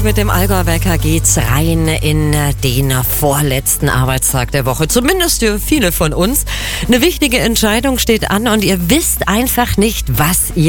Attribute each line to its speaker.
Speaker 1: Montag mit dem Allgäuer Wecker geht's rein in den vorletzten Arbeitstag der Woche. Zumindest für viele von uns. Eine wichtige Entscheidung steht an und ihr wisst einfach nicht, was ihr